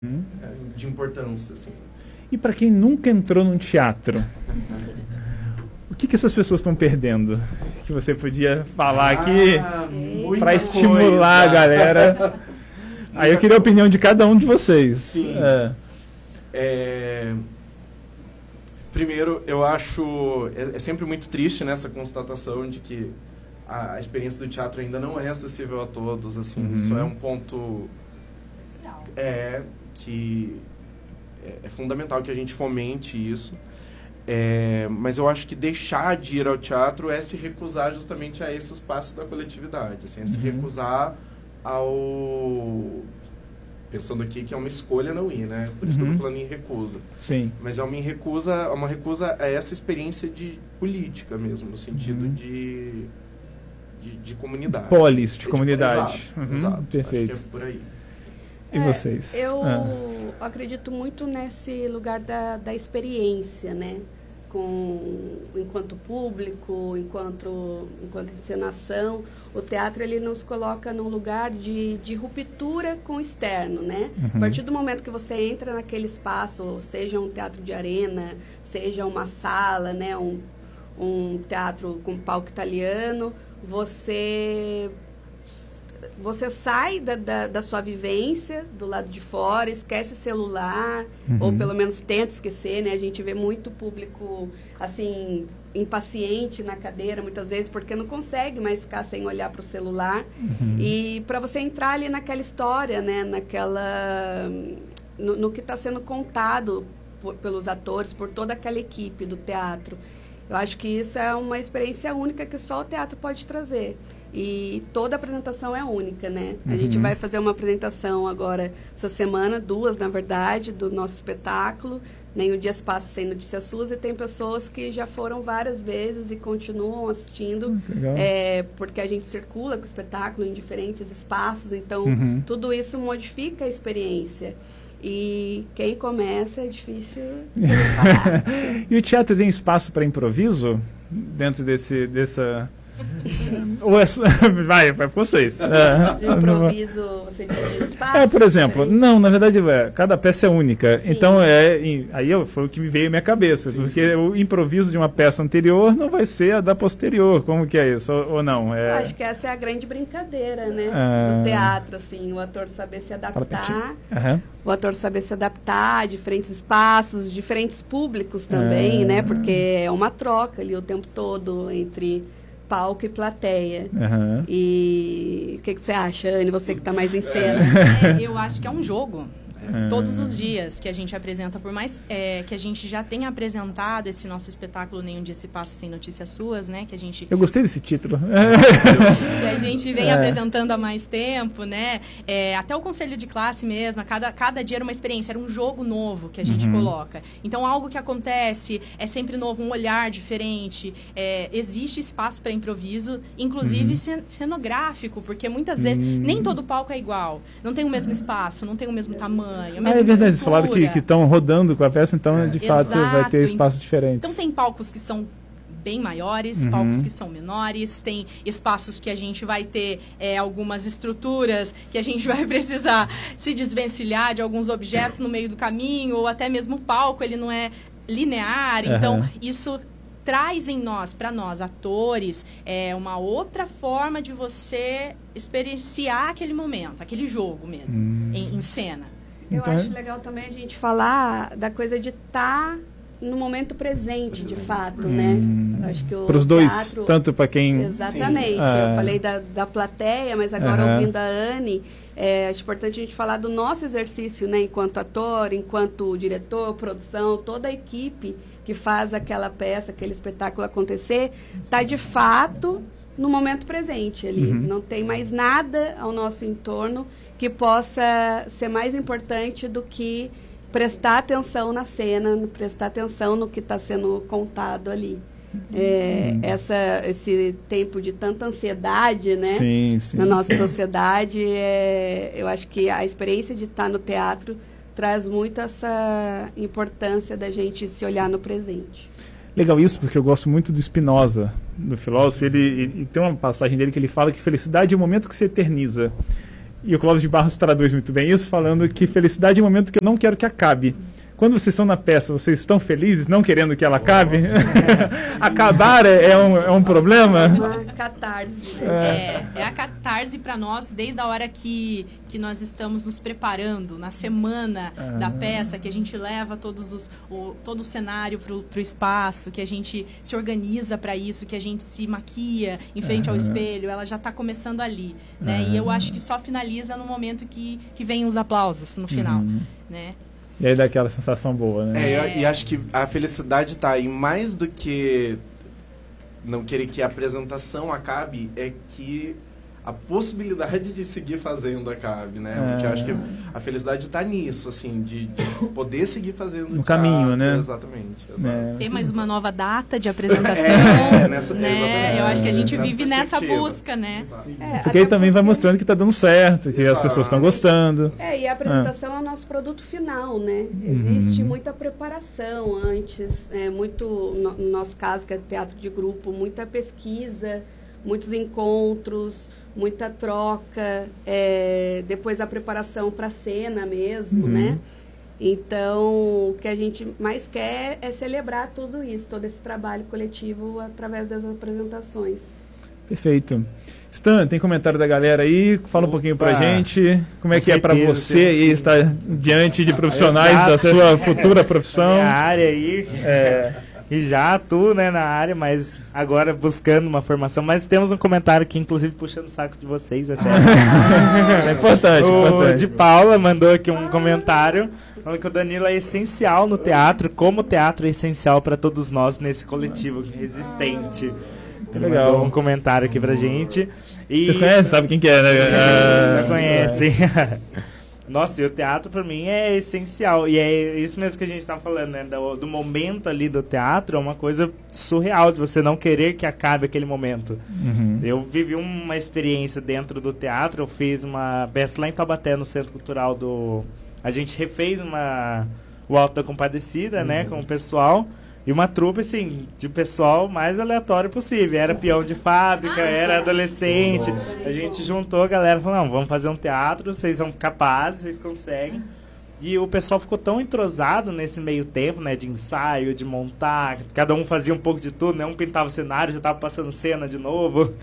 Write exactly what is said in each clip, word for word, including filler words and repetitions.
Hum. de importância, assim. E para quem nunca entrou num teatro, o que, que essas pessoas estão perdendo? Que você podia falar ah, aqui para estimular coisa. a galera. Aí eu queria a opinião de cada um de vocês. Sim. É. É... Primeiro, eu acho... É, é sempre muito triste, né, essa constatação de que a, a experiência do teatro ainda não é acessível a todos. Assim, uhum. Isso é um ponto... É, que é, é fundamental que a gente fomente isso. É, mas eu acho que deixar de ir ao teatro é se recusar justamente a esse espaço da coletividade. Assim, é se uhum. recusar ao... Pensando aqui que é uma escolha não ir, né? Por isso uhum. que eu tô falando em recusa. Sim. Mas é uma recusa, uma recusa a essa experiência de política mesmo, no sentido uhum. de, de, de comunidade. Polis, de, de comunidade. Exato, uhum. exato. Perfeito. Acho que é por aí. E é, vocês? Eu ah. acredito muito nesse lugar da, da experiência, né? Com, enquanto público, enquanto, enquanto encenação, o teatro ele nos coloca num lugar de, de ruptura com o externo, né? Uhum. A partir do momento que você entra naquele espaço, seja um teatro de arena, seja uma sala, né? Um, um teatro com palco italiano, você... Você sai da, da, da sua vivência do lado de fora, esquece celular, uhum. ou pelo menos tenta esquecer, né? A gente vê muito público, assim, impaciente na cadeira, muitas vezes, porque não consegue mais ficar sem olhar para o celular. Uhum. E para você entrar ali naquela história, né? Naquela... No, no que está sendo contado por, pelos atores, por toda aquela equipe do teatro. Eu acho que isso é uma experiência única que só o teatro pode trazer. E toda apresentação é única, né? Uhum. A gente vai fazer uma apresentação agora, essa semana, duas, na verdade, do nosso espetáculo. Nem o dia se passa sem notícias suas. E tem pessoas que já foram várias vezes e continuam assistindo. É, porque a gente circula com o espetáculo em diferentes espaços. Então, uhum. tudo isso modifica a experiência. E quem começa é difícil parar. E o teatro tem espaço para improviso dentro desse, dessa... Ou é só... Vai, vai com vocês. De improviso, você diz espaço? É, por exemplo, não, na verdade, é, cada peça é única. Sim. Então, é, aí eu, foi o que me veio à minha cabeça. Sim, porque sim. o improviso de uma peça anterior não vai ser a da posterior. Como que é isso? Ou, ou não? É... Eu acho que essa é a grande brincadeira, né? Ah... Do teatro, assim, o ator saber se adaptar. Uhum. O ator saber se adaptar a diferentes espaços, diferentes públicos também, ah... né? Porque é uma troca ali o tempo todo entre... palco e plateia. Uhum. E o que, que você acha, Anne, você que está mais em cena? É, eu acho que é um jogo. É. Todos os dias que a gente apresenta, por mais é, que a gente já tenha apresentado esse nosso espetáculo Nenhum Dia Se Passa Sem Notícias Suas, né? Que a gente... Eu gostei desse título. Que a gente vem é. apresentando há mais tempo, né? É, até o conselho de classe mesmo, cada, cada dia era uma experiência, era um jogo novo que a gente uhum. coloca. Então, algo que acontece é sempre novo, um olhar diferente. É, existe espaço para improviso, inclusive uhum. cenográfico, porque muitas vezes uhum. nem todo palco é igual. Não tem o mesmo espaço, não tem o mesmo tamanho. Ah, é verdade, eles falaram que estão rodando com a peça, então é. de Exato. fato vai ter espaços diferentes. Então tem palcos que são bem maiores, uhum. palcos que são menores, tem espaços que a gente vai ter é, algumas estruturas que a gente vai precisar se desvencilhar de alguns objetos no meio do caminho, ou até mesmo o palco, ele não é linear, uhum. então isso... traz em nós, para nós, atores, é uma outra forma de você experienciar aquele momento, aquele jogo mesmo, hum. em, em cena. Eu então... acho legal também a gente falar da coisa de estar tá no momento presente, de fato, hum. né? Acho que para os dois, tanto para quem... Exatamente. Ah. Eu falei da, da plateia, mas agora uh-huh. ouvindo a Anne, é, acho importante a gente falar do nosso exercício, né? Enquanto ator, enquanto diretor, produção, toda a equipe que faz aquela peça, aquele espetáculo acontecer, está de fato no momento presente ali. Uhum. Não tem mais nada ao nosso entorno que possa ser mais importante do que prestar atenção na cena, prestar atenção no que está sendo contado ali. É, essa, esse tempo de tanta ansiedade, né, sim, sim, na nossa sim. sociedade, é, eu acho que a experiência de estar no teatro traz muito essa importância da gente se olhar no presente. Legal isso, porque eu gosto muito do Spinoza, do filósofo. Ele, ele tem uma passagem dele que ele fala que felicidade é o momento que se eterniza. E o Clóvis de Barros traduz muito bem isso, falando que felicidade é um momento que eu não quero que acabe. Quando vocês estão na peça, vocês estão felizes, não querendo que ela acabe? Acabar é, é, um, é um problema? Uma catarse. É, é a catarse para nós desde a hora que, que nós estamos nos preparando, na semana ah. da peça, que a gente leva todos os, o, todo o cenário para o espaço, que a gente se organiza para isso, que a gente se maquia em frente ah. ao espelho, ela já está começando ali. Né? Ah. E eu acho que só finaliza no momento que, que vem os aplausos no final. Uhum. Né? E aí dá aquela sensação boa, né? É, eu, e acho que a felicidade tá aí mais do que não querer que a apresentação acabe, é que a possibilidade de seguir fazendo acabe, né? É. Porque eu acho que a felicidade tá nisso, assim, de, de poder seguir fazendo no caminho, né? Exatamente. É. Ter mais uma nova data de apresentação, é, nessa, né? Eu acho que a gente nessa vive nessa busca, né? É, porque aí também vai mostrando que tá dando certo, que Exato. As pessoas estão gostando. É, e a apresentação ah. é o nosso produto final, né? Existe uhum. muita preparação antes, é, muito, no, no nosso caso, que é teatro de grupo, muita pesquisa, muitos encontros, muita troca, é, depois a preparação para a cena mesmo, uhum. né? Então, o que a gente mais quer é celebrar tudo isso, todo esse trabalho coletivo através das apresentações. Perfeito. Stan, tem comentário da galera aí? Fala um pouquinho pra gente. Como é Com que certeza, é para você aí estar diante de profissionais Exato. Da sua futura profissão? Minha área aí. É... E já atuo, né, na área, mas agora buscando uma formação. Mas temos um comentário aqui, inclusive, puxando o saco de vocês até. É importante, o importante. de Paula mandou aqui um comentário falando que o Danilo é essencial no teatro, como o teatro é essencial para todos nós nesse coletivo resistente. Muito legal. Mandou um comentário aqui pra gente. E... Vocês conhecem? Sabe quem que é, né? Já conhecem. Nossa, e o teatro para mim é essencial. E é isso mesmo que a gente estava falando, né? Do, do momento ali do teatro, é uma coisa surreal de você não querer que acabe aquele momento. Uhum. Eu vivi uma experiência dentro do teatro, eu fiz uma peça lá em Taubaté, no Centro Cultural do... A gente refez uma... o Alto da Compadecida, uhum. né? Com o pessoal... E uma trupe, assim, de pessoal mais aleatório possível. Era peão de fábrica, era adolescente. A gente juntou a galera e falou, não, vamos fazer um teatro, vocês são capazes, vocês conseguem. E o pessoal ficou tão entrosado nesse meio tempo, né, de ensaio, de montar. Cada um fazia um pouco de tudo, né? Um pintava o cenário, já estava passando cena de novo.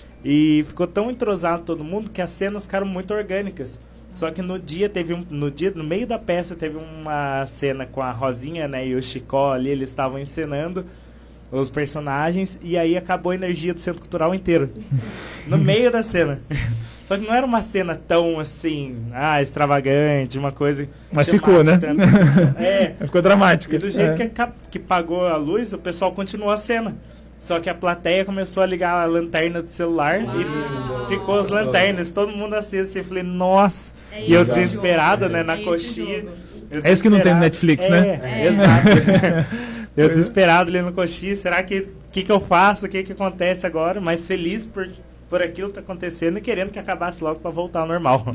E ficou tão entrosado todo mundo que as cenas ficaram muito orgânicas. Só que no dia teve um, no dia no meio da peça teve uma cena com a Rosinha, né, e o Chicó ali, eles estavam encenando os personagens e aí acabou a energia do Centro Cultural inteiro. No meio da cena. Só que não era uma cena tão assim, ah, extravagante, uma coisa. Mas ficou, né? Tanto. É. Ficou dramático. E do jeito é. que, que pagou a luz, o pessoal continuou a cena. Só que a plateia começou a ligar a lanterna do celular Uau. E ficou as lanternas, todo mundo aceso. Eu falei, nossa. É e eu desesperado, né, na é coxinha. É isso que não tem no Netflix, é, né? É, exato. Eu desesperado ali no coxinha, será que que, que eu faço? O que que acontece agora? Mas feliz por, por aquilo que tá acontecendo e querendo que acabasse logo para voltar ao normal.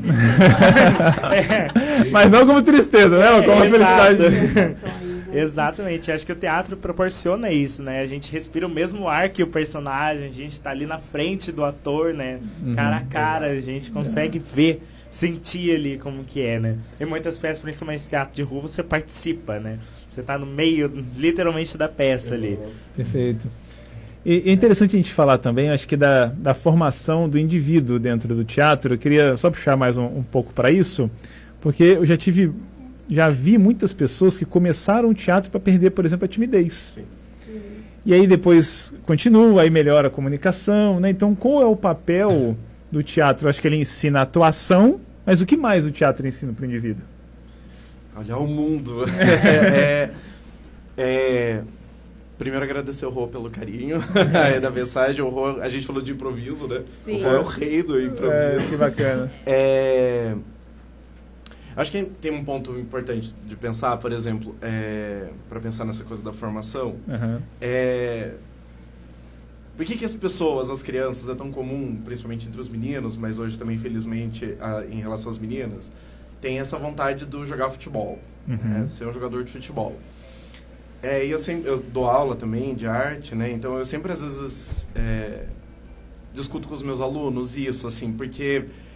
é. Mas não como tristeza, né? Como é, felicidade. Exatamente, acho que o teatro proporciona isso, né? A gente respira o mesmo ar que o personagem, a gente tá ali na frente do ator, né? Uhum. Cara a cara, a gente consegue ver, sentir ali como que é, né? Em muitas peças, principalmente teatro de rua, você participa, né? Você tá no meio, literalmente, da peça ali. Perfeito. E é interessante a gente falar também, acho que da, da formação do indivíduo dentro do teatro. Eu queria só puxar mais um, um pouco para isso, porque eu já tive... Já vi muitas pessoas que começaram o teatro para perder, por exemplo, a timidez. Sim. Sim. E aí depois continua, aí melhora a comunicação, né? Então, qual é o papel do teatro? Eu acho que ele ensina a atuação, mas o que mais o teatro ensina para o indivíduo? Olhar o mundo. é, é, primeiro, agradecer o Rô pelo carinho da mensagem. O Rô, a gente falou de improviso, né? Sim. O Rô é o rei do improviso. É, que bacana. É... Acho que tem um ponto importante de pensar, por exemplo, é, para pensar nessa coisa da formação, uhum. é, por que que as pessoas, as crianças, é tão comum, principalmente entre os meninos, mas hoje também, infelizmente, a, em relação às meninas, tem essa vontade do jogar futebol, uhum. né, ser um jogador de futebol. É, e eu, sempre, eu dou aula também de arte, né, então eu sempre, às vezes, é, discuto com os meus alunos isso, assim, porque...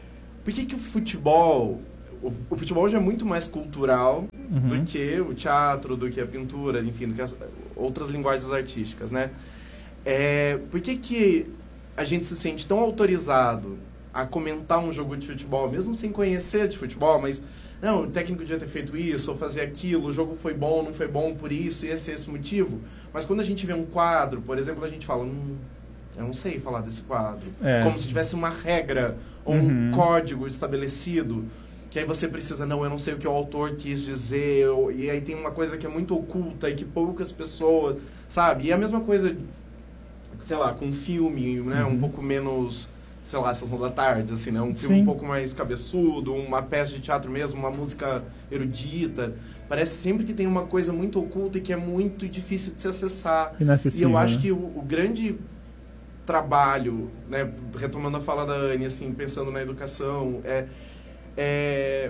por que que o futebol... O, o futebol já é muito mais cultural uhum. do que o teatro, do que a pintura, enfim, do que as outras linguagens artísticas, né? É, por que que a gente se sente tão autorizado a comentar um jogo de futebol, mesmo sem conhecer de futebol, mas... Não, o técnico devia ter feito isso, ou fazer aquilo, o jogo foi bom, não foi bom por isso, e esse é esse motivo. Mas quando a gente vê um quadro, por exemplo, a gente fala, hum, eu não sei falar desse quadro. É. Como se tivesse uma regra, ou uhum. um código estabelecido, que aí você precisa, não, eu não sei o que o autor quis dizer, eu, e aí tem uma coisa que é muito oculta e que poucas pessoas, sabe? E é a mesma coisa, sei lá, com um filme, né, uhum. um pouco menos... sei lá, Sessão da Tarde, assim, né? Um filme Sim. um pouco mais cabeçudo, uma peça de teatro mesmo, uma música erudita. Parece sempre que tem uma coisa muito oculta e que é muito difícil de se acessar. E eu acho né? que o, o grande trabalho, né? Retomando a fala da Anne, assim, pensando na educação, é, é,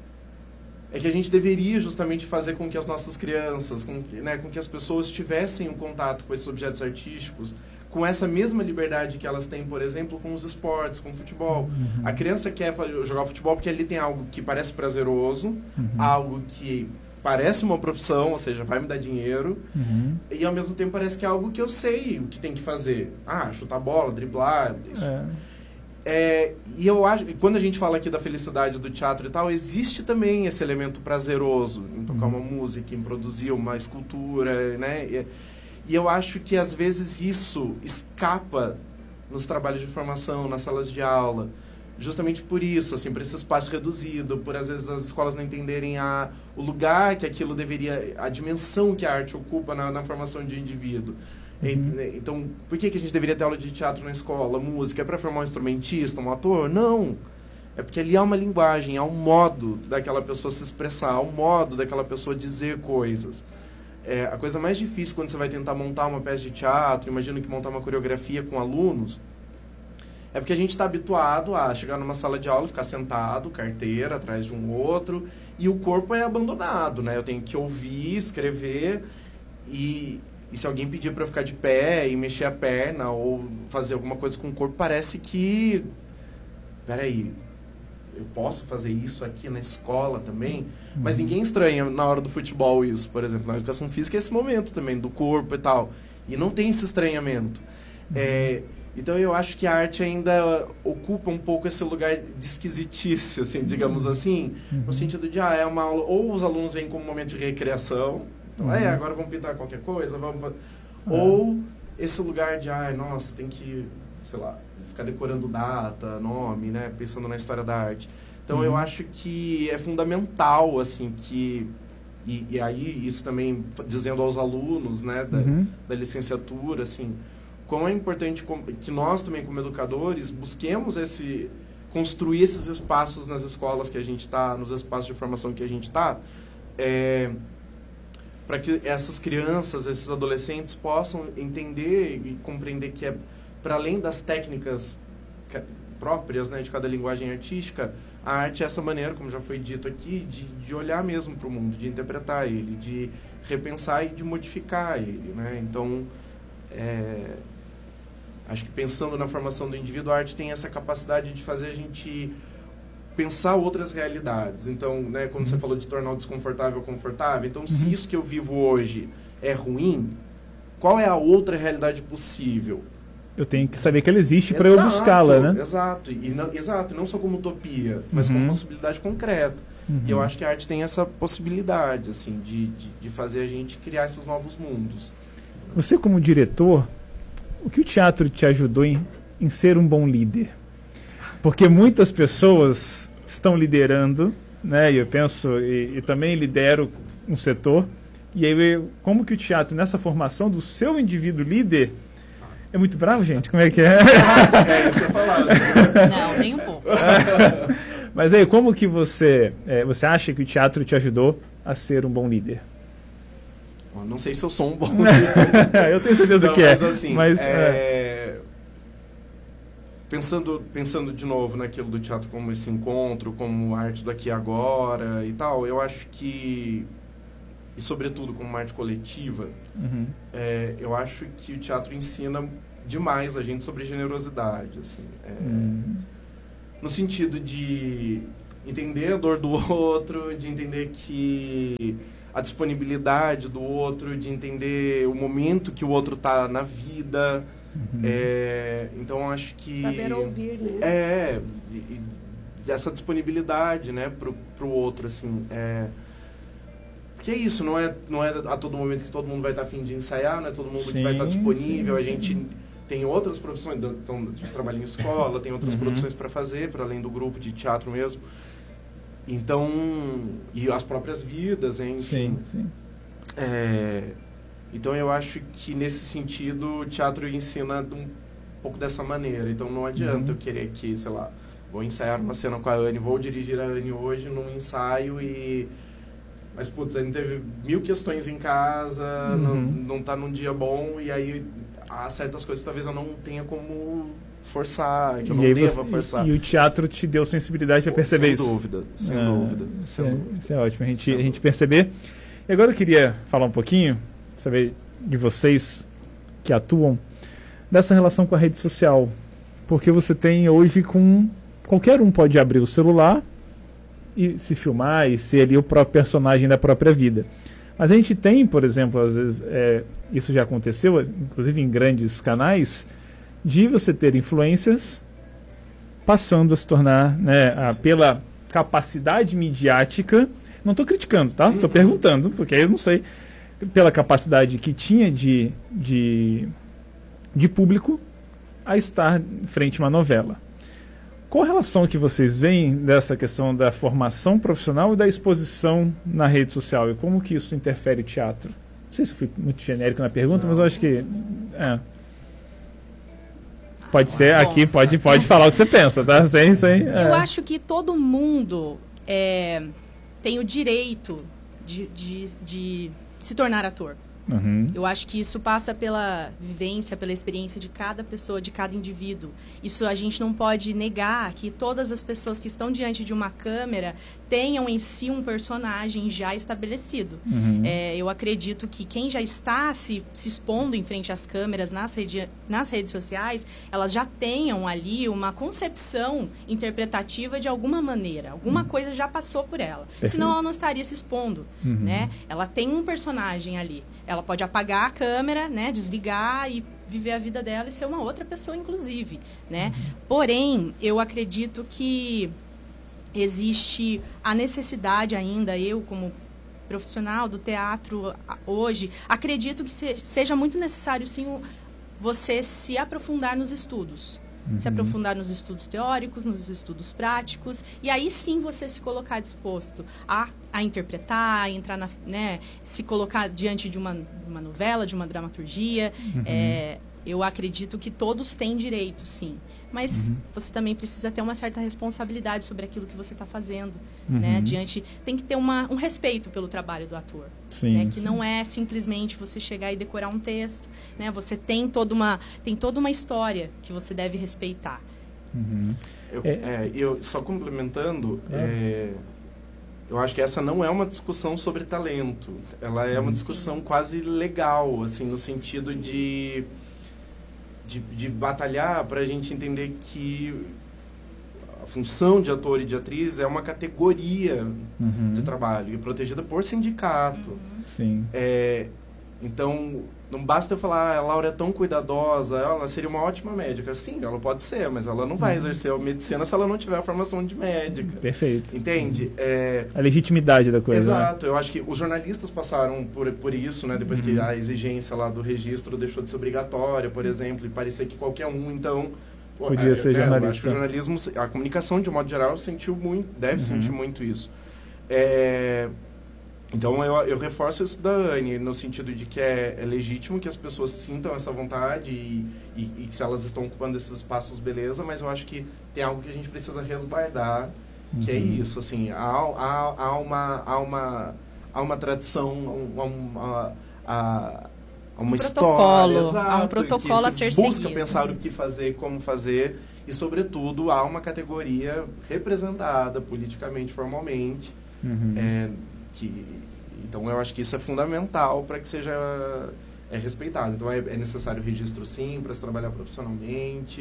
é que a gente deveria justamente fazer com que as nossas crianças, com, né? com que as pessoas tivessem um contato com esses objetos artísticos, com essa mesma liberdade que elas têm, por exemplo, com os esportes, com o futebol. Uhum. A criança quer jogar futebol porque ali tem algo que parece prazeroso, uhum. algo que parece uma profissão, ou seja, vai me dar dinheiro, uhum. e ao mesmo tempo parece que é algo que eu sei o que tem que fazer. Ah, chutar bola, driblar, isso. É. É, e eu acho que quando a gente fala aqui da felicidade do teatro e tal, existe também esse elemento prazeroso em tocar uhum. uma música, em produzir uma escultura, né? E, E eu acho que, às vezes, isso escapa nos trabalhos de formação, nas salas de aula. Justamente por isso, assim, por esse espaço reduzido, por, às vezes, as escolas não entenderem a, o lugar que aquilo deveria... a dimensão que a arte ocupa na, na formação de indivíduo. Uhum. Então, por que que a gente deveria ter aula de teatro na escola? Música? É para formar um instrumentista, um ator? Não! É porque ali há uma linguagem, há um modo daquela pessoa se expressar, há um modo daquela pessoa dizer coisas. É, a coisa mais difícil quando você vai tentar montar uma peça de teatro, imagino que montar uma coreografia com alunos, é porque a gente está habituado a chegar numa sala de aula, ficar sentado, carteira, atrás de um outro, e o corpo é abandonado, né? Eu tenho que ouvir, escrever, e, e se alguém pedir para eu ficar de pé e mexer a perna, ou fazer alguma coisa com o corpo, parece que... Peraí... eu posso fazer isso aqui na escola também, uhum. mas ninguém estranha na hora do futebol isso, por exemplo. Na educação física é esse momento também, do corpo e tal. E não tem esse estranhamento. Uhum. É, então eu acho que a arte ainda ocupa um pouco esse lugar de esquisitice, assim, digamos uhum. assim, uhum. no sentido de, ah, é uma aula, ou os alunos vêm como um momento de recreação, então, uhum. é, agora vamos pintar qualquer coisa, vamos... Uhum. Ou esse lugar de, ai, nossa, tem que, sei lá, ficar decorando data, nome, né? Pensando na história da arte. Então, uhum. eu acho que é fundamental, assim, que... E, e aí, isso também dizendo aos alunos, né? Da, uhum. da licenciatura, assim... Quão é importante que nós também, como educadores, busquemos esse... Construir esses espaços nas escolas que a gente está, nos espaços de formação que a gente está, é, para que essas crianças, esses adolescentes possam entender e compreender que é... para além das técnicas próprias, né, de cada linguagem artística, a arte é essa maneira, como já foi dito aqui, de, de olhar mesmo para o mundo, de interpretar ele, de repensar e de modificar ele, né? Então, é, acho que pensando na formação do indivíduo, a arte tem essa capacidade de fazer a gente pensar outras realidades. Então, né, quando uhum. você falou de tornar o desconfortável confortável, então, uhum. se isso que eu vivo hoje é ruim, qual é a outra realidade possível? Eu tenho que saber que ela existe para eu buscá-la, né? Exato, e não, exato, não só como utopia, mas uhum. como possibilidade concreta. Uhum. E eu acho que a arte tem essa possibilidade, assim, de, de, de fazer a gente criar esses novos mundos. Você, como diretor, o que o teatro te ajudou em, em ser um bom líder? Porque muitas pessoas estão liderando, né? E eu penso, e, e também lidero um setor, e aí como que o teatro, nessa formação do seu indivíduo líder... É muito bravo, gente? Como é que é? É isso que eu ia falar. Não, nem um pouco. Mas aí, como que você, é, você acha que o teatro te ajudou a ser um bom líder? Eu não sei se eu sou um bom líder. Eu tenho certeza não, que mas, é. Assim, mas é... É... Pensando, pensando de novo naquilo do teatro como esse encontro, como arte do aqui e agora e tal, eu acho que... E, sobretudo, como uma arte coletiva, uhum. é, eu acho que o teatro ensina demais a gente sobre generosidade. Assim, é, uhum. no sentido de entender a dor do outro, de entender que a disponibilidade do outro, de entender o momento que o outro tá na vida. Uhum. É, então, acho que... Saber ouvir, né? É, e, e essa disponibilidade, né, pro, pro outro, assim, é... Porque é isso, não é, não é a todo momento que todo mundo vai estar a fim de ensaiar, não é todo mundo sim, que vai estar disponível, sim, a gente sim. tem outras profissões, então, a gente trabalha em escola, tem outras uhum. produções para fazer, para além do grupo de teatro mesmo. Então, e as próprias vidas, hein, enfim. Sim, sim. É, então, eu acho que, nesse sentido, o teatro ensina um pouco dessa maneira. Então, não adianta uhum. eu querer que, sei lá, vou ensaiar uma cena com a Anne, vou dirigir a Anne hoje num ensaio e... Mas, putz, a gente teve mil questões em casa, uhum. não, não tá num dia bom, e aí há certas coisas que talvez eu não tenha como forçar, que eu e não deva você, forçar. E o teatro te deu sensibilidade para perceber sem isso? Dúvida, sem ah, dúvida, isso sem é, dúvida. Isso é ótimo, a gente, a gente perceber. E agora eu queria falar um pouquinho, saber de vocês que atuam, dessa relação com a rede social. Porque você tem hoje com... Qualquer um pode abrir o celular e se filmar e ser ali o próprio personagem da própria vida. Mas a gente tem, por exemplo, às vezes, é, isso já aconteceu, inclusive em grandes canais, de você ter influências passando a se tornar, né, a, pela capacidade midiática, não estou criticando, tá? Estou uhum. perguntando, porque aí eu não sei, pela capacidade que tinha de, de, de público a estar em frente a uma novela. Qual a relação que vocês veem dessa questão da formação profissional e da exposição na rede social? E como que isso interfere o teatro? Não sei se eu fui muito genérico na pergunta, não. mas eu acho que... É. Pode ah, ser, bom. aqui pode, pode falar o que você pensa, tá? Sem, sem, é. Eu acho que todo mundo é, tem o direito de, de, de se tornar ator. Uhum. Eu acho que isso passa pela vivência, pela experiência de cada pessoa, de cada indivíduo. Isso a gente não pode negar que todas as pessoas que estão diante de uma câmera tenham em si um personagem já estabelecido. Uhum. É, eu acredito que quem já está se, se expondo em frente às câmeras, nas, rede, nas redes sociais, elas já tenham ali uma concepção interpretativa de alguma maneira. Alguma uhum. coisa já passou por ela. Perfeito. Senão ela não estaria se expondo. Uhum. Né? Ela tem um personagem ali. Ela pode apagar a câmera, né, desligar e viver a vida dela e ser uma outra pessoa, inclusive, né? Uhum. Porém, eu acredito que existe a necessidade ainda, eu como profissional do teatro hoje, acredito que se, seja muito necessário, sim, você se aprofundar nos estudos. Uhum. Se aprofundar nos estudos teóricos, nos estudos práticos, e aí sim você se colocar disposto a, a interpretar, a entrar na, né, se colocar diante de uma, uma novela, de uma dramaturgia. Uhum. É, eu acredito que todos têm direito, sim. Mas uhum. você também precisa ter uma certa responsabilidade sobre aquilo que você está fazendo. Uhum. Né? Diante, tem que ter uma, um respeito pelo trabalho do ator. Sim, né? Que sim. não é simplesmente você chegar e decorar um texto. Né? Você tem toda, uma, tem toda uma história que você deve respeitar. Uhum. Eu, é. É, eu, só complementando, é. É, eu acho que essa não é uma discussão sobre talento. Ela é uma discussão sim. quase legal, assim, no sentido de... De, de batalhar para a gente entender que a função de ator e de atriz é uma categoria uhum. de trabalho e protegida por sindicato. Uhum. Sim. É, então, não basta eu falar, ah, a Laura é tão cuidadosa, ela seria uma ótima médica. Sim, ela pode ser, mas ela não vai exercer a medicina se ela não tiver a formação de médica. Perfeito. Entende? É, a legitimidade da coisa. Exato. Né? Eu acho que os jornalistas passaram por, por isso, né? Depois uhum. que a exigência lá do registro deixou de ser obrigatória, por exemplo, e parecia que qualquer um, então... Podia é, ser é, jornalista. Eu acho que o jornalismo, a comunicação, de um modo geral, sentiu muito, deve uhum. sentir muito isso. É... Então, eu, eu reforço isso da Anne, no sentido de que é, é legítimo que as pessoas sintam essa vontade e, e, e se elas estão ocupando esses espaços, beleza, mas eu acho que tem algo que a gente precisa resguardar, uhum. que é isso, assim, há, há, há, uma, há, uma, há uma tradição, uma, uma, há uma um história, protocolo, exato, há um protocolo a ser busca seguido. Pensar o que fazer, como fazer, e, sobretudo, há uma categoria representada politicamente, formalmente, uhum. é, que, então eu acho que isso é fundamental para que seja é, respeitado. Então é, é necessário registro sim para se trabalhar profissionalmente,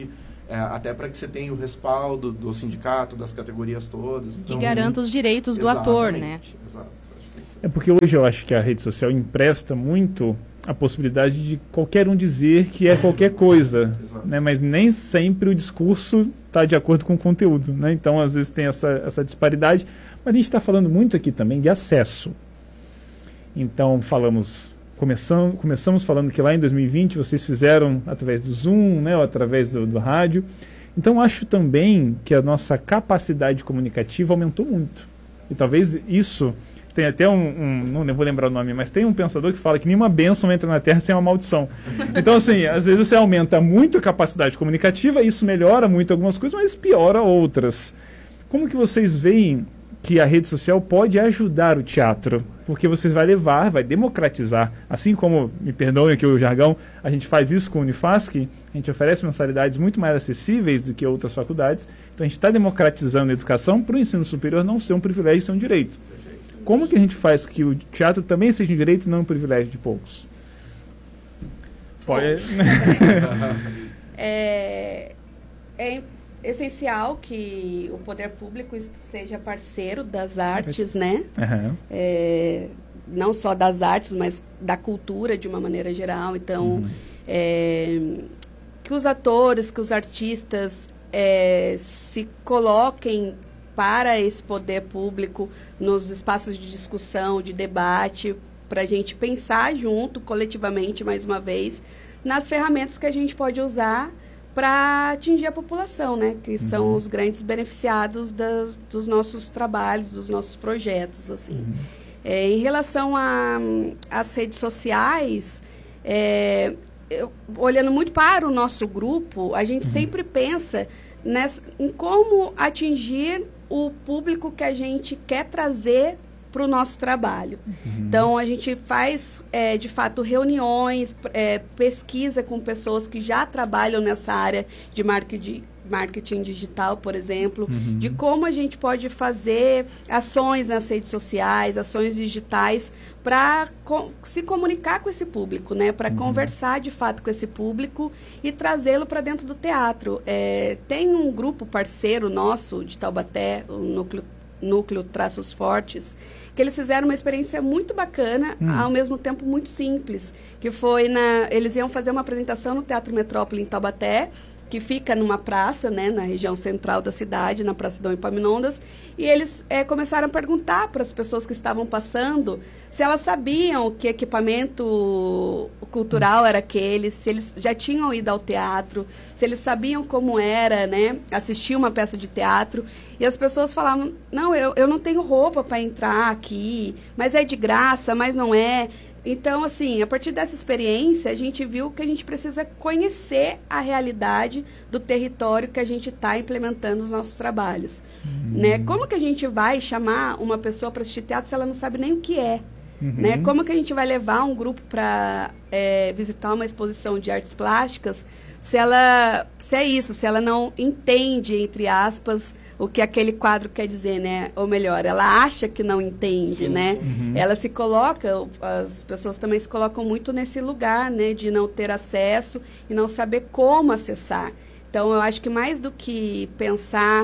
É, até para que você tenha o respaldo do sindicato, das categorias todas. Que Então, garanta os direitos do ator, né? Exato. É porque hoje eu acho que a rede social empresta muito a possibilidade de qualquer um dizer que é qualquer coisa, né? Mas nem sempre o discurso está de acordo com o conteúdo, né? Então, às vezes tem essa, essa disparidade. Mas a gente está falando muito aqui também de acesso. Então, falamos, começamos, começamos falando que lá em dois mil e vinte vocês fizeram através do Zoom, né? Ou através do, do rádio. Então, acho também que a nossa capacidade comunicativa aumentou muito. E talvez isso... Tem até um, um, não vou lembrar o nome, mas tem um pensador que fala que nenhuma bênção entra na Terra sem uma maldição. Então, assim, às vezes você aumenta muito a capacidade comunicativa, isso melhora muito algumas coisas, mas piora outras. Como que vocês veem que a rede social pode ajudar o teatro? Porque vocês vai levar, vai democratizar. Assim como, me perdoem aqui o jargão, a gente faz isso com o Unifasc, a gente oferece mensalidades muito mais acessíveis do que outras faculdades. Então, a gente está democratizando a educação para o ensino superior não ser um privilégio, ser um direito. Como que a gente faz que o teatro também seja um direito e não um privilégio de poucos? Pode... é, é essencial que o poder público seja parceiro das artes, né? Uhum. É, não só das artes, mas da cultura de uma maneira geral. Então, uhum. é, que os atores, que os artistas é, se coloquem para esse poder público nos espaços de discussão, de debate, para a gente pensar junto, coletivamente, mais uma vez, nas ferramentas que a gente pode usar para atingir a população, né? Que uhum. são os grandes beneficiados das, dos nossos trabalhos, dos nossos projetos, assim. Uhum. É, em relação às redes sociais, é, eu, olhando muito para o nosso grupo, a gente uhum. sempre pensa nessa, em como atingir o público que a gente quer trazer para o nosso trabalho. Uhum. Então, a gente faz, é, de fato, reuniões, é, pesquisa com pessoas que já trabalham nessa área de marketing, marketing digital, por exemplo, uhum. de como a gente pode fazer ações nas redes sociais, ações digitais, para co- se comunicar com esse público, né? Para uhum. conversar, de fato, com esse público e trazê-lo para dentro do teatro. É, tem um grupo parceiro nosso de Taubaté, o Núcleo, Núcleo Traços Fortes, que eles fizeram uma experiência muito bacana, hum. ao mesmo tempo muito simples, que foi na... Eles iam fazer uma apresentação no Teatro Metrópole em Taubaté, que fica numa praça, né, na região central da cidade, na Praça Dom Epaminondas, e eles é, começaram a perguntar para as pessoas que estavam passando se elas sabiam que equipamento cultural era aquele, se eles já tinham ido ao teatro, se eles sabiam como era, né, assistir uma peça de teatro, e as pessoas falavam, não, eu, eu não tenho roupa para entrar aqui, mas é de graça, mas não é... Então, assim, a partir dessa experiência, a gente viu que a gente precisa conhecer a realidade do território que a gente está implementando os nossos trabalhos. Uhum. Né? Como que a gente vai chamar uma pessoa para assistir teatro se ela não sabe nem o que é? Uhum. Né? Como que a gente vai levar um grupo para é, visitar uma exposição de artes plásticas se ela, se é isso, se ela não entende, entre aspas, o que aquele quadro quer dizer, né? Ou melhor, ela acha que não entende, sim, né? Uhum. Ela se coloca, as pessoas também se colocam muito nesse lugar, né? De não ter acesso e não saber como acessar. Então, eu acho que mais do que pensar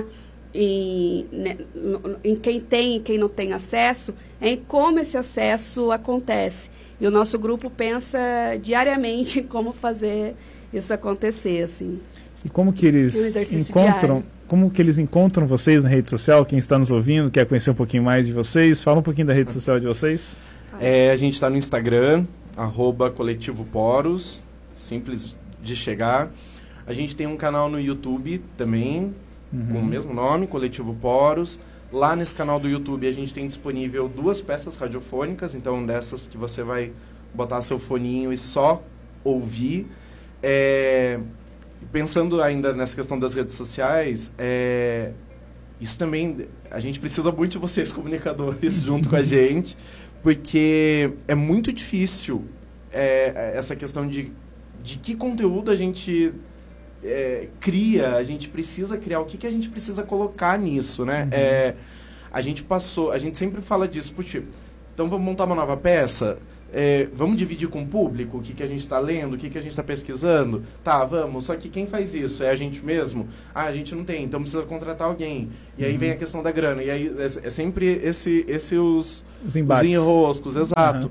em, né, em quem tem e quem não tem acesso, é em como esse acesso acontece. E o nosso grupo pensa diariamente em como fazer isso acontecer, assim. E como que eles um encontram, diário. Como que eles encontram vocês na rede social? Quem está nos ouvindo, quer conhecer um pouquinho mais de vocês? Fala um pouquinho da rede social de vocês. É, a gente está no Instagram, arroba Coletivo Poros, simples de chegar. A gente tem um canal no YouTube também, uhum. com o mesmo nome, Coletivo Poros. Lá nesse canal do YouTube a gente tem disponível duas peças radiofônicas, então dessas que você vai botar seu foninho e só ouvir. É, pensando ainda nessa questão das redes sociais, é, isso também, a gente precisa muito de vocês, comunicadores, junto com a gente, porque é muito difícil é, essa questão de, de que conteúdo a gente é, cria, a gente precisa criar, o que, que a gente precisa colocar nisso, né? Uhum. É, a gente passou, a gente sempre fala disso, puxa, então vamos montar uma nova peça? é, vamos dividir com o público o que, que a gente está lendo, o que, que a gente está pesquisando? Tá, vamos, só que quem faz isso? É a gente mesmo? Ah, a gente não tem, então precisa contratar alguém. E aí uhum. vem a questão da grana. E aí é, é sempre esse, esse os, os, os enroscos, exato. Uhum.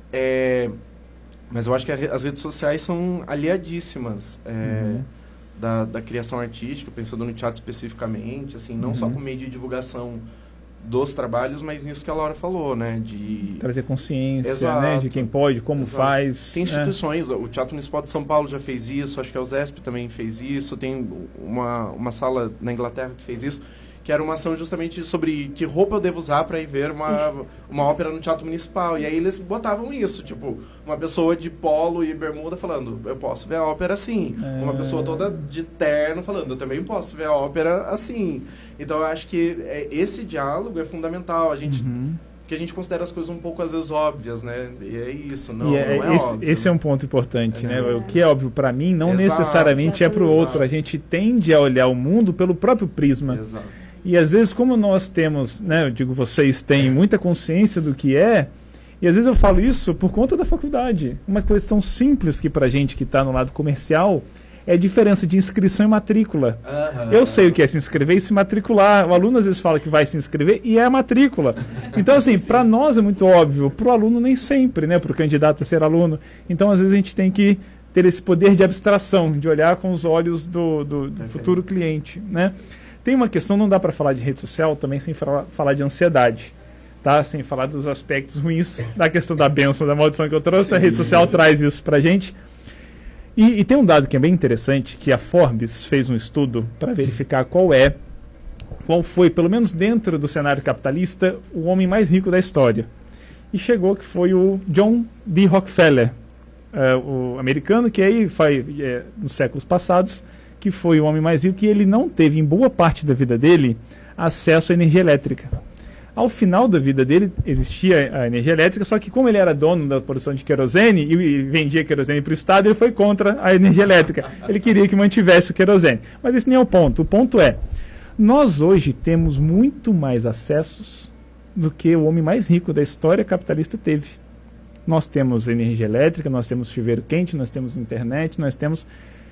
É, mas eu acho que a, as redes sociais são aliadíssimas é, uhum. da, da criação artística, pensando no teatro especificamente, assim, não uhum. só com meio de divulgação dos trabalhos, mas nisso que a Laura falou, né? De trazer consciência, Exato. né? De quem pode, como Exato. faz. Tem instituições, é. o Teatro Municipal de São Paulo já fez isso, acho que a USESP também fez isso, tem uma, uma sala na Inglaterra que fez isso, que era uma ação justamente sobre que roupa eu devo usar para ir ver uma, uma ópera no Teatro Municipal. E aí eles botavam isso, tipo, uma pessoa de polo e bermuda falando, eu posso ver a ópera assim. É... Uma pessoa toda de terno falando, eu também posso ver a ópera assim. Então eu acho que é, esse diálogo é fundamental. A gente... Uhum. Porque a gente considera as coisas um pouco, às vezes, óbvias, né? E é isso, não, é, não é esse, óbvio. Esse é um ponto importante, é. né? O que é óbvio para mim, não Exato. necessariamente é para o outro. A gente tende a olhar o mundo pelo próprio prisma. Exato. E às vezes, como nós temos, né, eu digo, vocês têm muita consciência do que é, e às vezes eu falo isso por conta da faculdade. Uma questão simples que pra gente que está no lado comercial é a diferença de inscrição e matrícula. Uhum. Eu sei o que é se inscrever e se matricular. O aluno às vezes fala que vai se inscrever e é a matrícula. Então, assim, para nós é muito óbvio, para o aluno nem sempre, né, para o candidato a ser aluno. Então, às vezes a gente tem que ter esse poder de abstração, de olhar com os olhos do, do, do futuro cliente, né? Tem uma questão, não dá para falar de rede social também sem falar, falar de ansiedade, tá? Sem falar dos aspectos ruins da questão da bênção, da maldição que eu trouxe. Sim. A rede social traz isso para a gente. E, e tem um dado que é bem interessante, que a Forbes fez um estudo para verificar qual é, qual foi, pelo menos dentro do cenário capitalista, o homem mais rico da história. E chegou que foi o John D. Rockefeller, uh, o americano, que aí foi, é, nos séculos passados, que foi o homem mais rico, que ele não teve, em boa parte da vida dele, acesso à energia elétrica. Ao final da vida dele, existia a energia elétrica, só que como ele era dono da produção de querosene e, e vendia querosene para o Estado, ele foi contra a energia elétrica. Ele queria que mantivesse o querosene. Mas esse nem é o ponto. O ponto é, nós hoje temos muito mais acessos do que o homem mais rico da história capitalista teve. Nós temos energia elétrica, nós temos chuveiro quente, nós temos internet, nós temos...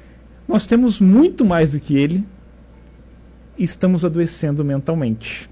Nós temos muito mais do que ele e estamos adoecendo mentalmente.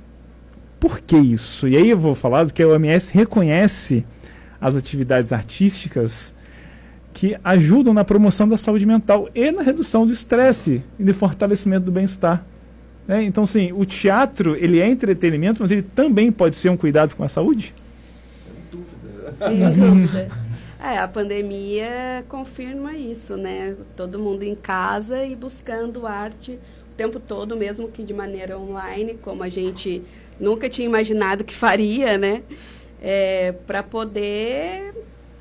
Por que isso? E aí eu vou falar do que a O M S reconhece as atividades artísticas que ajudam na promoção da saúde mental e na redução do estresse e no fortalecimento do bem-estar. Né? Então, sim, o teatro ele é entretenimento, mas ele também pode ser um cuidado com a saúde? Sem dúvida. Sem dúvida. É, a pandemia confirma isso, né? Todo mundo em casa e buscando arte o tempo todo, mesmo que de maneira online, como a gente nunca tinha imaginado que faria, né? É, para poder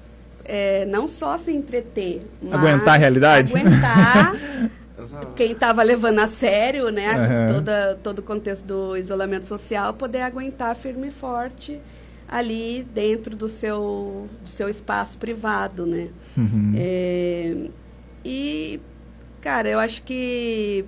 é, não só se entreter, mas aguentar a realidade? Aguentar quem estava levando a sério, né? Uhum. Toda, todo o contexto do isolamento social, poder aguentar firme e forte ali dentro do seu, do seu espaço privado, né? Uhum. É, e, cara, eu acho que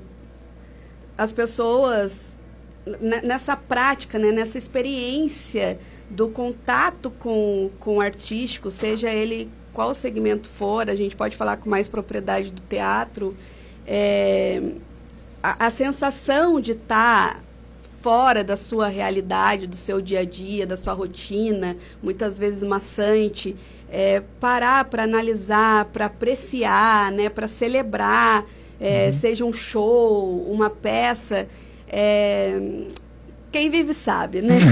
as pessoas, nessa prática, né, nessa experiência do contato com, com o artístico, seja ele qual segmento for, a gente pode falar com mais propriedade do teatro, é, a, a sensação de estar... Tá fora da sua realidade, do seu dia a dia, da sua rotina, muitas vezes maçante, é, parar para analisar, para apreciar, né, para celebrar, é, uhum. seja um show, uma peça, é, quem vive sabe, né?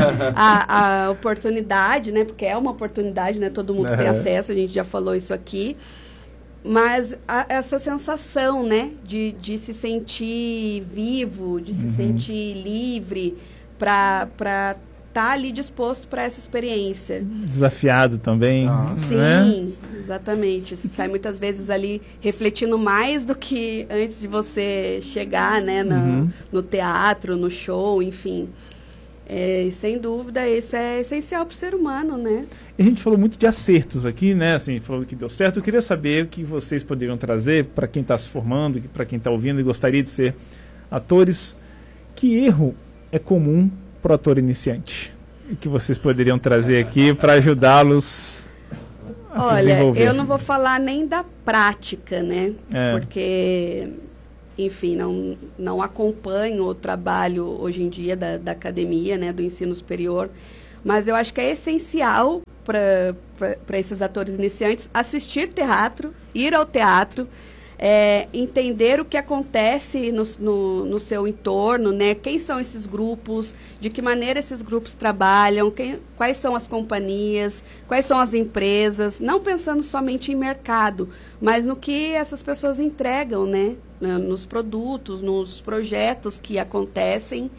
a, a oportunidade, né, porque é uma oportunidade, né, todo mundo uhum. tem acesso, a gente já falou isso aqui. Mas a, essa sensação, né, de, de se sentir vivo, de se uhum. sentir livre para estar tá ali disposto para essa experiência. Desafiado também. Ah. Sim, né? Exatamente. Você sai muitas vezes ali refletindo mais do que antes de você chegar, né, no, uhum. no teatro, no show, enfim. É, e sem dúvida, isso é essencial para o ser humano, né? E a gente falou muito de acertos aqui, né? Assim, falou que deu certo. Eu queria saber o que vocês poderiam trazer para quem está se formando, para quem está ouvindo e gostaria de ser atores. Que erro é comum para o ator iniciante? E que vocês poderiam trazer aqui para ajudá-los a Olha, se desenvolver? eu não vou falar nem da prática, né? É. Porque, enfim, não, não acompanho o trabalho hoje em dia da, da academia, né, do ensino superior, mas eu acho que é essencial para esses atores iniciantes assistir teatro, ir ao teatro, é, entender o que acontece no, no, no seu entorno, né? Quem são esses grupos, de que maneira esses grupos trabalham, quem, quais são as companhias, quais são as empresas, não pensando somente em mercado, mas no que essas pessoas entregam, né? Nos produtos, nos projetos que acontecem,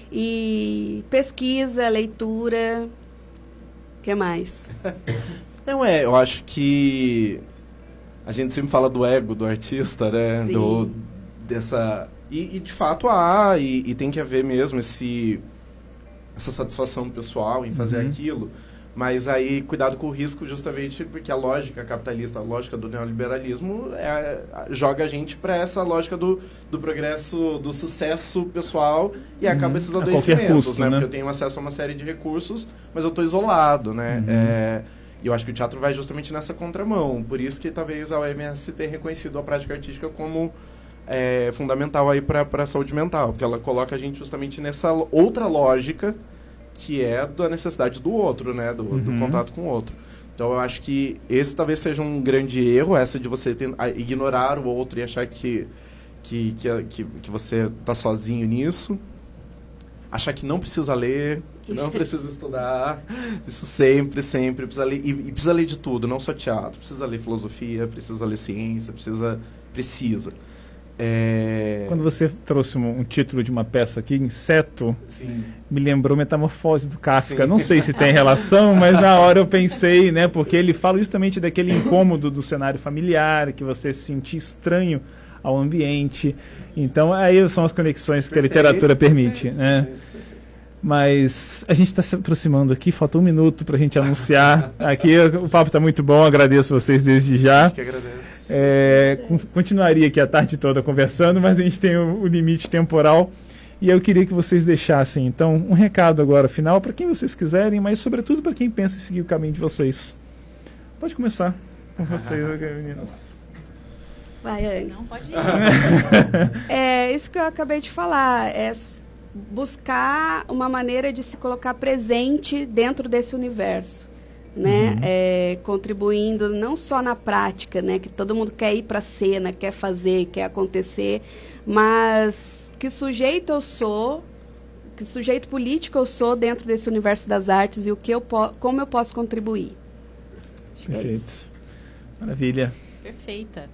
e pesquisa, leitura, o que mais? Não, é, eu acho que a gente sempre fala do ego do artista, né? Sim. Do, dessa, e, e de fato há, e, e tem que haver mesmo esse, essa satisfação pessoal em fazer Uhum. aquilo. Mas aí, cuidado com o risco, justamente porque a lógica capitalista, a lógica do neoliberalismo, é, joga a gente para essa lógica do, do progresso, do sucesso pessoal, e acaba Uhum. esses A qualquer adoecimentos, custo, né? né? Porque eu tenho acesso a uma série de recursos, mas eu estou isolado, né? Uhum. É, e eu acho que o teatro vai justamente nessa contramão. Por isso que talvez a O M S tenha reconhecido a prática artística como é, fundamental aí para a saúde mental, porque ela coloca a gente justamente nessa outra lógica, que é da necessidade do outro, né? Do, Uhum. do contato com o outro. Então, eu acho que esse talvez seja um grande erro, essa de você ter, a, ignorar o outro e achar que, que, que, que, que você está sozinho nisso. Achar que não precisa ler, que não precisa estudar. Isso sempre, sempre. Precisa ler, e, e precisa ler de tudo, não só teatro. Precisa ler filosofia, precisa ler ciência, precisa... Precisa. É... Quando você trouxe um, um título de uma peça aqui, Inseto, Sim. me lembrou Metamorfose do Kafka. Sim. Não sei se tem relação, mas na hora eu pensei, né? Porque ele fala justamente daquele incômodo do cenário familiar, que você se sentir estranho ao ambiente. Então, aí são as conexões que Perfeito, a literatura permite, perfeito, né? perfeito, perfeito. Mas a gente está se aproximando aqui, falta um minuto para a gente anunciar. Aqui o papo está muito bom, agradeço vocês desde já. Acho que agradeço. É, con- continuaria aqui a tarde toda conversando, mas a gente tem o, o limite temporal. E eu queria que vocês deixassem, então, um recado agora final para quem vocês quiserem, mas sobretudo para quem pensa em seguir o caminho de vocês. Pode começar com vocês, meninas. Vai, Anne. Não, pode ir. É isso que eu acabei de falar, é s- buscar uma maneira de se colocar presente dentro desse universo, né? Uhum. É, contribuindo não só na prática, né? Que todo mundo quer ir para a cena, quer fazer, quer acontecer, mas que sujeito eu sou, que sujeito político eu sou dentro desse universo das artes e o que eu po- como eu posso contribuir. Acho que é Perfeito. isso. Maravilha. Perfeita.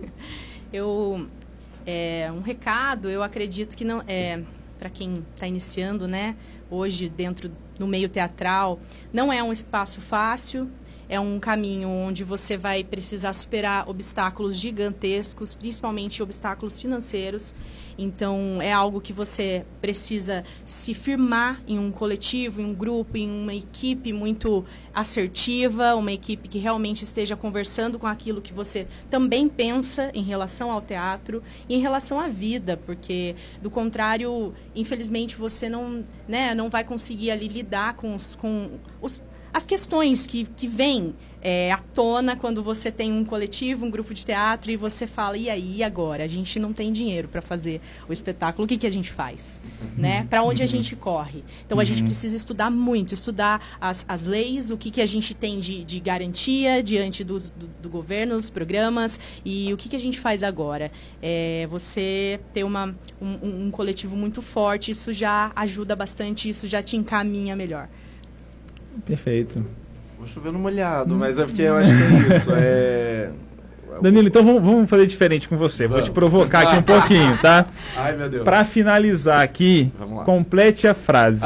Eu, é, um recado, eu acredito que não é para quem está iniciando, né? Hoje dentro no meio teatral, não é um espaço fácil. É um caminho onde você vai precisar superar obstáculos gigantescos, principalmente obstáculos financeiros. Então, é algo que você precisa se firmar em um coletivo, em um grupo, em uma equipe muito assertiva, uma equipe que realmente esteja conversando com aquilo que você também pensa em relação ao teatro e em relação à vida, porque, do contrário, infelizmente, você não, né, não vai conseguir ali lidar com os... Com os as questões que, que vêm é, à tona quando você tem um coletivo, um grupo de teatro, e você fala, e aí, e agora? A gente não tem dinheiro para fazer o espetáculo, o que, que a gente faz? Uhum. Né? Para onde a gente corre? Então, a gente precisa estudar muito, estudar as, as leis, o que, que a gente tem de, de garantia diante do, do, do governo, os programas, e o que, que a gente faz agora? É, você ter uma, um, um coletivo muito forte, isso já ajuda bastante, isso já te encaminha melhor. Perfeito. Vou chover no molhado, mas é porque eu acho que é isso. É... Danilo, então vamos, vamos fazer diferente com você. Vou Vamos. te provocar aqui um pouquinho, tá? Ai, meu Deus. Para finalizar aqui, Vamos lá. complete a frase.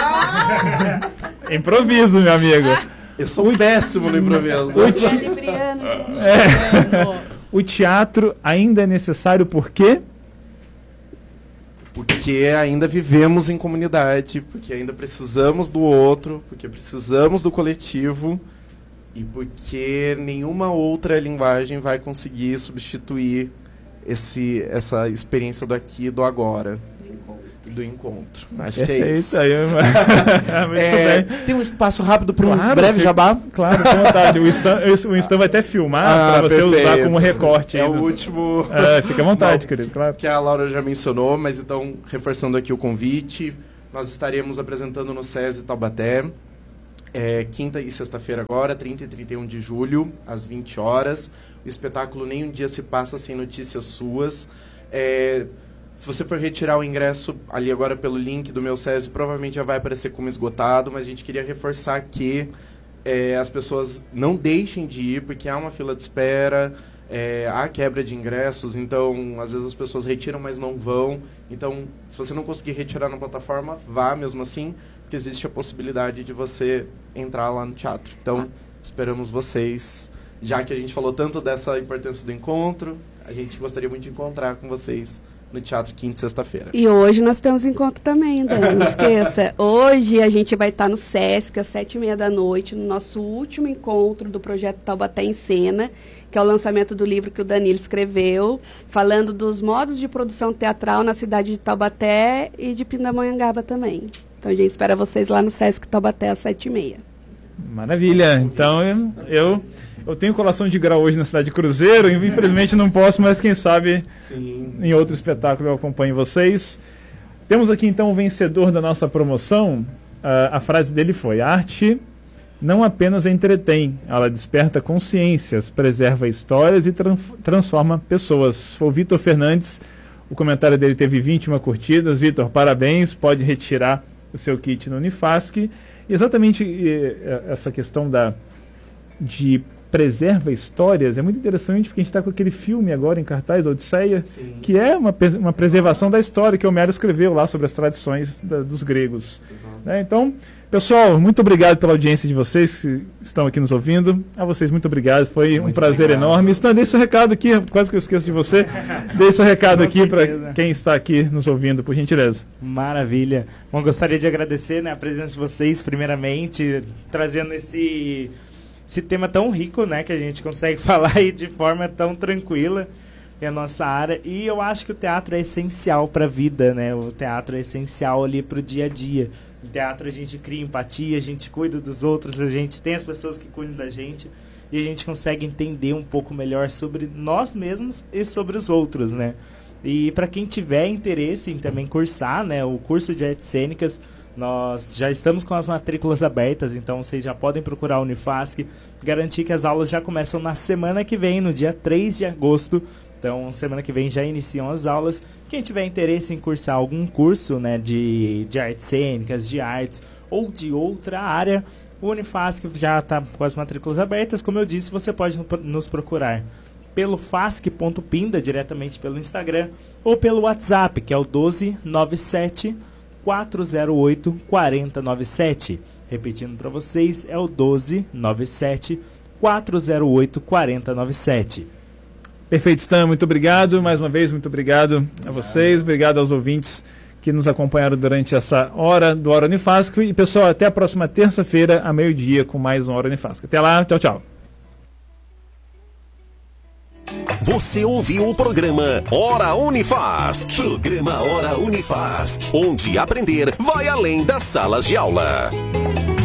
Improviso, meu amigo. Eu sou péssimo no improviso. O te- Libriano. O teatro ainda é necessário por quê? Porque ainda vivemos em comunidade, porque ainda precisamos do outro, porque precisamos do coletivo e porque nenhuma outra linguagem vai conseguir substituir esse, essa experiência do aqui e do agora. do encontro. Acho Perfeito, que é isso. Aí, muito é, bem. tem um espaço rápido para um claro, breve fica, jabá? Claro, com vontade. O Stan, o Stan vai até filmar ah, para você perfeito. usar como recorte. É aí o dos... último... É, fica à vontade, Não, querido, claro. Que a Laura já mencionou, mas então, reforçando aqui o convite, nós estaremos apresentando no SESI Taubaté, é, quinta e sexta-feira agora, trinta e trinta e um de julho, às vinte horas. O espetáculo Nem Um Dia Se Passa Sem Notícias Suas. É, se você for retirar o ingresso ali agora pelo link do meu SESI, provavelmente já vai aparecer como esgotado, mas a gente queria reforçar que é, as pessoas não deixem de ir, porque há uma fila de espera, é, há quebra de ingressos, então às vezes as pessoas retiram, mas não vão. Então, se você não conseguir retirar na plataforma, vá mesmo assim, porque existe a possibilidade de você entrar lá no teatro. Então, esperamos vocês. Já que a gente falou tanto dessa importância do encontro, a gente gostaria muito de encontrar com vocês no teatro quinta e sexta-feira. E hoje nós temos encontro também, Dan, não esqueça. Hoje a gente vai estar no Sesc, às sete e meia da noite, no nosso último encontro do projeto Taubaté em Cena, que é o lançamento do livro que o Danilo escreveu, falando dos modos de produção teatral na cidade de Taubaté e de Pindamonhangaba também. Então a gente espera vocês lá no Sesc Taubaté às sete e meia. Maravilha. Então eu, eu, eu tenho colação de grau hoje na cidade de Cruzeiro, infelizmente não posso, mas quem sabe Sim. em outro espetáculo eu acompanho vocês. Temos aqui então o vencedor da nossa promoção. Uh, a frase dele foi: arte não apenas entretém, ela desperta consciências, preserva histórias e tran transforma pessoas. Foi o Vitor Fernandes. O comentário dele teve vinte e uma curtidas. Vitor, parabéns, pode retirar o seu kit no Unifasc. E exatamente eh, essa questão da, de preserva histórias é muito interessante, porque a gente está com aquele filme agora em cartaz, Odisseia, Sim. que é uma, uma preservação da história que Homero escreveu lá sobre as tradições da, dos gregos. Né? Então, pessoal, muito obrigado pela audiência de vocês que estão aqui nos ouvindo. A vocês, muito obrigado. Foi muito um prazer obrigado. enorme. Stan, deixe seu recado aqui, quase que eu esqueço de você. Deixe seu recado aqui para quem está aqui nos ouvindo, por gentileza. Maravilha. Bom, gostaria de agradecer, né, a presença de vocês, primeiramente, trazendo esse, esse tema tão rico, né, que a gente consegue falar aí de forma tão tranquila. É a nossa área. E eu acho que o teatro é essencial para a vida, né? O teatro é essencial ali para o dia a dia. No teatro a gente cria empatia, a gente cuida dos outros, a gente tem as pessoas que cuidam da gente e a gente consegue entender um pouco melhor sobre nós mesmos e sobre os outros, né? E para quem tiver interesse em também cursar, né, o curso de artes cênicas, nós já estamos com as matrículas abertas, então vocês já podem procurar a Unifasc, garantir que as aulas já começam na semana que vem, no dia três de agosto. Então, semana que vem já iniciam as aulas. Quem tiver interesse em cursar algum curso, né, de, de artes cênicas, de artes ou de outra área, o Unifasc já está com as matrículas abertas. Como eu disse, você pode nos procurar pelo fasc ponto pinda, diretamente pelo Instagram, ou pelo WhatsApp, que é o doze nove sete quatro zero oito quatro zero nove sete. Repetindo para vocês, é o doze nove sete quatro zero oito quatro zero nove sete. Perfeito, Stan, muito obrigado. Mais uma vez, muito obrigado, obrigado a vocês, obrigado aos ouvintes que nos acompanharam durante essa hora do Hora Unifasc. E, pessoal, até a próxima terça-feira, a meio-dia, com mais um Hora Unifasc. Até lá, tchau, tchau. Você ouviu o programa Hora Unifasc. Programa Hora Unifasc, onde aprender vai além das salas de aula.